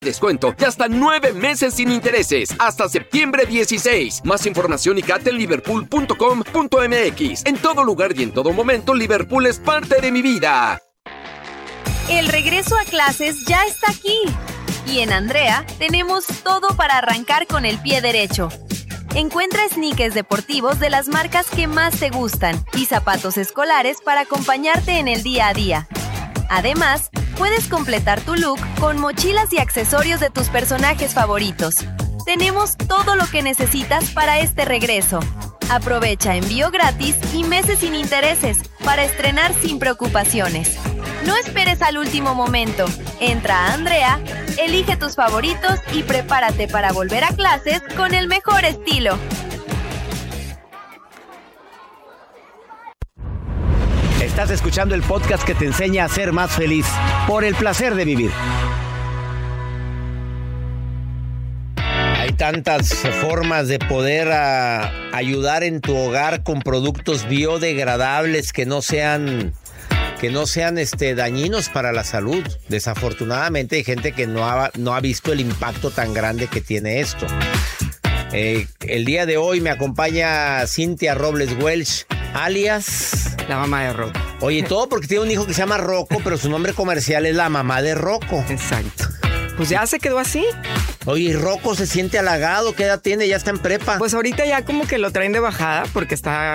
Descuento y hasta 9 meses sin intereses, hasta septiembre 16. Más información y cate en liverpool.com.mx. En todo lugar y en todo momento, Liverpool es parte de mi vida. El regreso a clases ya está aquí. Y en Andrea tenemos todo para arrancar con el pie derecho. Encuentra sneakers deportivos de las marcas que más te gustan y zapatos escolares para acompañarte en el día a día. Además, puedes completar tu look con mochilas y accesorios de tus personajes favoritos. Tenemos todo lo que necesitas para este regreso. Aprovecha envío gratis y meses sin intereses para estrenar sin preocupaciones. No esperes al último momento. Entra a Andrea, elige tus favoritos y prepárate para volver a clases con el mejor estilo. Estás escuchando el podcast que te enseña a ser más feliz por el placer de vivir. Hay tantas formas de poder ayudar en tu hogar con productos biodegradables que no sean dañinos para la salud. Desafortunadamente hay gente que no ha visto el impacto tan grande que tiene esto. El día de hoy me acompaña Cintia Robles Welch, alias la mamá de Rocco. Oye, todo porque tiene un hijo que se llama Rocco, pero su nombre comercial es la mamá de Rocco. Exacto. Pues ya se quedó así. Oye, ¿y Rocco se siente halagado? ¿Qué edad tiene? Ya está en prepa. Pues ahorita ya como que lo traen de bajada porque está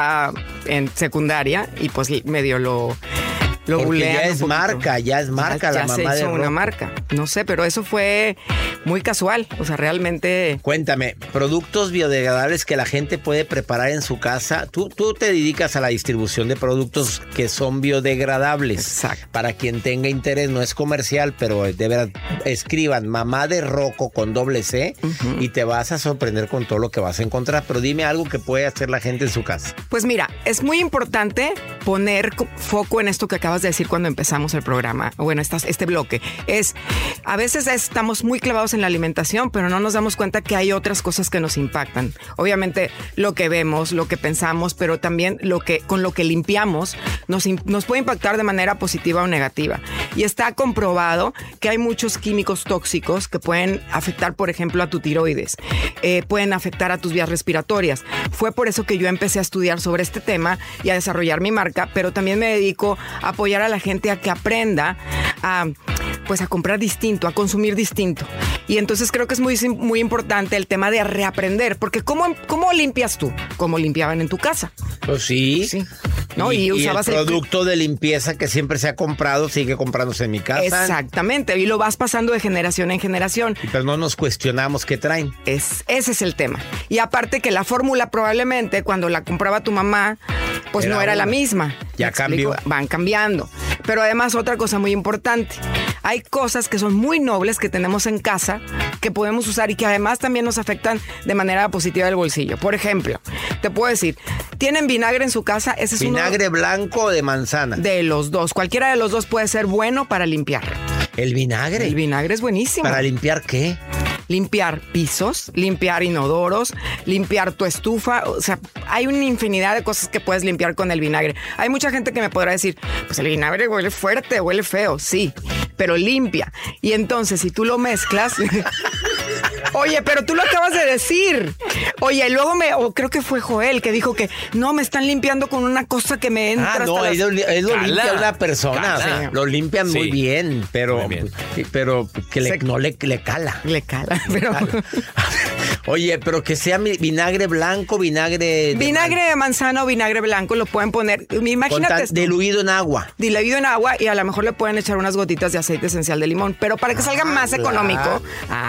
en secundaria y pues medio lo bulean. Ya es marca la mamá de Rocco. Ya se hizo una marca. No sé, pero eso fue muy casual. O sea, realmente... Cuéntame, productos biodegradables que la gente puede preparar en su casa. Tú te dedicas a la distribución de productos que son biodegradables. Exacto. Para quien tenga interés, no es comercial, pero de verdad, escriban mamá de Rocco con C y te vas a sorprender con todo lo que vas a encontrar. Pero dime algo que puede hacer la gente en su casa. Pues mira, es muy importante poner foco en esto que acabas de decir cuando empezamos el programa. Bueno, este bloque. A veces estamos muy clavados en la alimentación, pero no nos damos cuenta que hay otras cosas que nos impactan. Obviamente, lo que vemos, lo que pensamos, pero también con lo que limpiamos nos puede impactar de manera positiva o negativa. Y está comprobado que hay muchos químicos tóxicos que pueden afectar, por ejemplo, a tu tiroides, pueden afectar a tus vías respiratorias. Fue por eso que yo empecé a estudiar sobre este tema y a desarrollar mi marca, pero también me dedico a apoyar a la gente a que aprenda a comprar distinto, a consumir distinto. Y entonces creo que es muy, muy importante el tema de reaprender, porque ¿cómo limpias tú? ¿Cómo limpiaban en tu casa? Pues sí. ¿No? Y usabas el producto de limpieza que siempre se ha comprado, sigue comprándose en mi casa. Exactamente, y lo vas pasando de generación en generación. Pero no nos cuestionamos qué traen. Ese es el tema. Y aparte que la fórmula probablemente cuando la compraba tu mamá, pues no era la misma. Ya cambió. Van cambiando. Pero además otra cosa muy importante, hay cosas que son muy nobles que tenemos en casa que podemos usar y que además también nos afectan de manera positiva el bolsillo. Por ejemplo, te puedo decir, ¿tienen vinagre en su casa? Ese es ¿Vinagre blanco o de manzana? De los dos. Cualquiera de los dos puede ser bueno para limpiar. ¿El vinagre? El vinagre es buenísimo. ¿Para limpiar qué? Limpiar pisos, limpiar inodoros, limpiar tu estufa. O sea, hay una infinidad de cosas que puedes limpiar con el vinagre. Hay mucha gente que me podrá decir, pues el vinagre huele fuerte, huele feo. Sí, pero limpia. Y entonces, si tú lo mezclas... Oye, pero tú lo acabas de decir. Oye, y luego creo que fue Joel que dijo que no, me están limpiando con una cosa que me entra. No, él lo limpia una persona. Sí. Lo limpian muy bien, pero que no le cala. Le cala, pero... Oye, pero que sea vinagre blanco, vinagre de manzana o vinagre blanco, lo pueden poner. Imagínate. Diluido en agua. Diluido en agua y a lo mejor le pueden echar unas gotitas de aceite esencial de limón, pero para que salga más económico.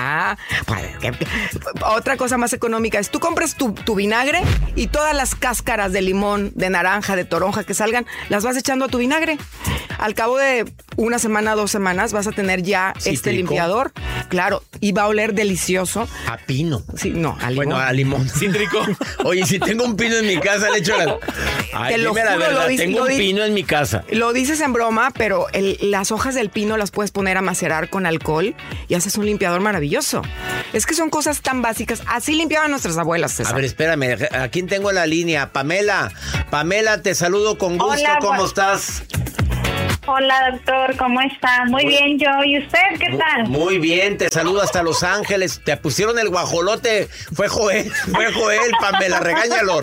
Otra cosa más económica es tú compras tu vinagre y todas las cáscaras de limón, de naranja, de toronja que salgan, las vas echando a tu vinagre. Al cabo de una semana, 2 semanas vas a tener ya este limpiador. Claro, y va a oler delicioso. A pino. Sí, no, a limón. Bueno, a limón. Cítrico. Oye, si tengo un pino en mi casa, le echo la... Ay, te lo juro, la verdad, tengo un pino en mi casa. Lo dices en broma, pero las hojas del pino las puedes poner a macerar con alcohol y haces un limpiador maravilloso. Es que son cosas tan básicas. Así limpiaban nuestras abuelas, César. A ver, espérame. ¿A quién tengo en la línea? Pamela. Pamela, te saludo con gusto. Hola, ¿Cómo estás? Hola, doctor, ¿cómo está? Muy bien, yo. ¿Y usted qué tal? Muy bien, te saludo hasta Los Ángeles. Te pusieron el guajolote. Fue Joel, Pamela. Regáñalo.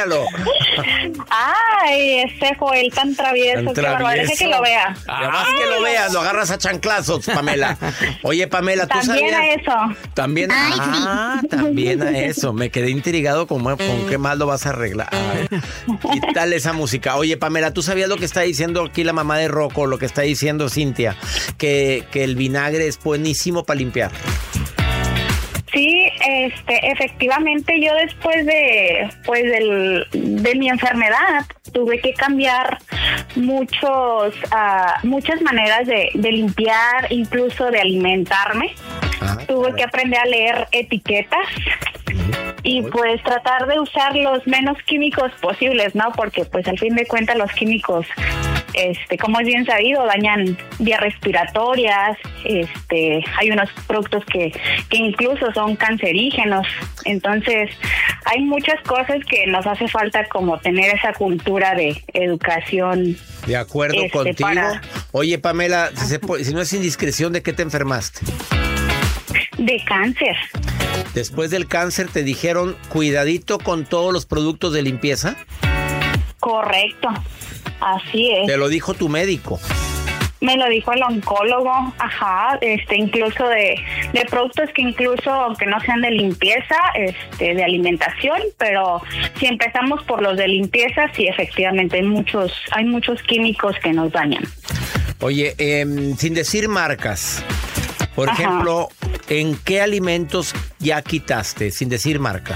Ay, ese Joel tan travieso. Qué barbaridad. Deje que lo vea. Además que lo veas, lo agarras a chanclazos, Pamela. Oye, Pamela, ¿tú también sabías? A eso. También también a eso. Me quedé intrigado con qué más lo vas a arreglar. Ay, ¿qué tal esa música? Oye, Pamela, ¿tú sabías lo que está diciendo aquí la mamá de Rocco, lo que está diciendo Cintia? Que el vinagre es buenísimo para limpiar. Sí, efectivamente yo después de mi enfermedad tuve que cambiar muchas maneras de limpiar, incluso de alimentarme. Tuve que aprender a leer etiquetas y pues tratar de usar los menos químicos posibles, ¿no? Porque pues al fin de cuentas los químicos, como es bien sabido, dañan vías respiratorias, hay unos productos que incluso son cancerígenos. Entonces, hay muchas cosas que nos hace falta como tener esa cultura de educación. De acuerdo contigo. Oye, Pamela, si no es indiscreción, ¿de qué te enfermaste? De cáncer. Después del cáncer te dijeron cuidadito con todos los productos de limpieza. Correcto, así es. Te lo dijo tu médico. Me lo dijo el oncólogo, incluso de productos que incluso aunque no sean de limpieza, de alimentación, pero si empezamos por los de limpieza, sí, efectivamente hay muchos químicos que nos dañan. Oye, sin decir marcas, por ejemplo, ¿en qué alimentos ya quitaste, sin decir marca?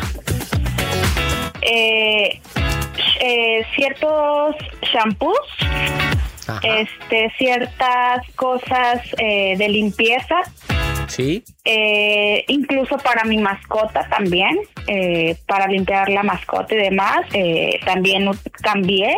Ciertos shampoos, ciertas cosas de limpieza. Sí. Incluso para mi mascota también, para limpiar la mascota y demás, también cambié.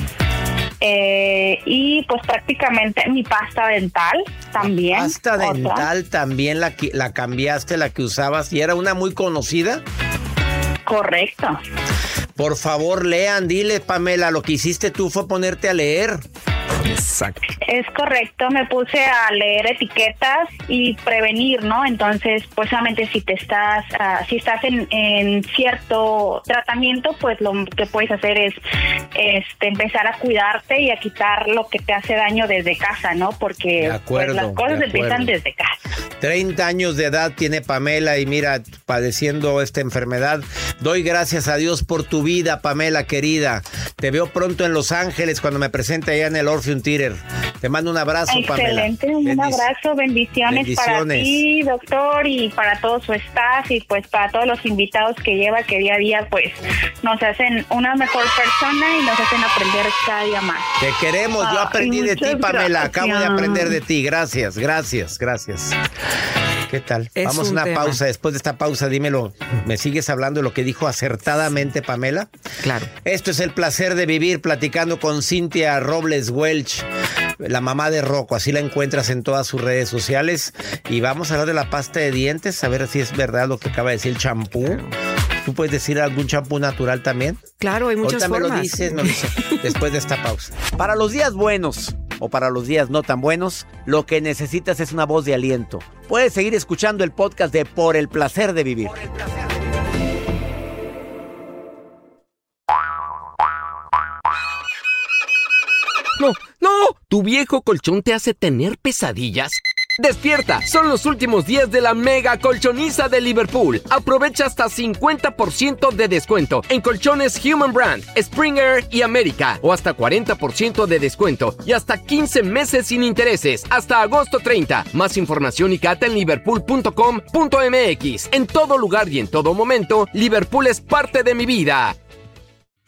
Y pues prácticamente mi pasta dental también. La pasta dental también la cambiaste, la que usabas, y era una muy conocida. Correcto. Por favor, lean, dile, Pamela, lo que hiciste tú fue ponerte a leer. Exacto. Es correcto, me puse a leer etiquetas y prevenir, ¿no? Entonces, pues solamente si estás en cierto tratamiento, pues lo que puedes hacer es empezar a cuidarte y a quitar lo que te hace daño desde casa, ¿no? Porque pues, las cosas empiezan desde casa. 30 años de edad tiene Pamela y mira, padeciendo esta enfermedad. Doy gracias a Dios por tu vida, Pamela, querida. Te veo pronto en Los Ángeles cuando me presente allá en el Orpheum Theater. Te mando un abrazo, Pamela. Excelente, un abrazo, bendiciones para ti, doctor, y para todo su staff, y pues para todos los invitados que lleva, que día a día pues nos hacen una mejor persona y nos hacen aprender cada día más. Te queremos, yo aprendí de ti, Pamela, acabo de aprender de ti, gracias. ¿Qué tal? Vamos a una pausa. Después de esta pausa, dímelo, ¿me sigues hablando de lo que dijo acertadamente Pamela? Claro. Esto es El Placer de Vivir, platicando con Cintia Robles Welch, la mamá de Rocco. Así la encuentras en todas sus redes sociales. Y vamos a hablar de la pasta de dientes, a ver si es verdad lo que acaba de decir el champú. ¿Tú puedes decir algún champú natural también? Claro, hay muchas formas. Me lo dices, después de esta pausa. Para los días buenos o para los días no tan buenos, lo que necesitas es una voz de aliento. Puedes seguir escuchando el podcast de Por el Placer de Vivir. ¡No! ¿Tu viejo colchón te hace tener pesadillas? ¡Despierta! Son los últimos días de la mega colchoniza de Liverpool. Aprovecha hasta 50% de descuento en colchones Human Brand, Springer y América. O hasta 40% de descuento y hasta 15 meses sin intereses. Hasta agosto 30. Más información y cata en liverpool.com.mx. En todo lugar y en todo momento, Liverpool es parte de mi vida.